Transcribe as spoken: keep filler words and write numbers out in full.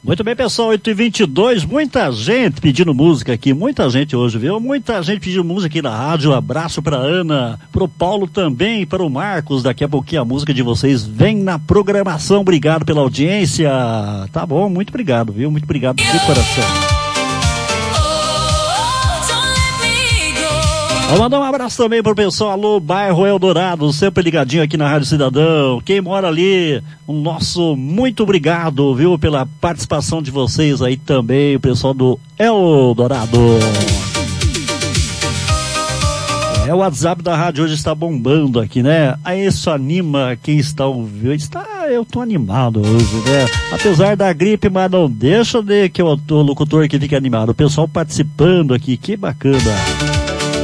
Muito bem, pessoal, oito e vinte e dois, muita gente pedindo música aqui, muita gente hoje, viu? Muita gente pedindo música aqui na rádio. Um abraço pra Ana, pro Paulo também, para o Marcos. Daqui a pouquinho a música de vocês vem na programação. Obrigado pela audiência. Tá bom, muito obrigado, viu? Muito obrigado de coração. Vou mandar um abraço também pro pessoal, alô, bairro Eldorado, sempre ligadinho aqui na Rádio Cidadão. Quem mora ali, o nosso muito obrigado, viu, pela participação de vocês aí também, o pessoal do Eldorado. É, o WhatsApp da rádio hoje está bombando aqui, né? Aí isso anima quem está ouvindo. Está, eu tô animado hoje, né? Apesar da gripe, mas não deixa de que o, o locutor que fica animado. O pessoal participando aqui, que bacana.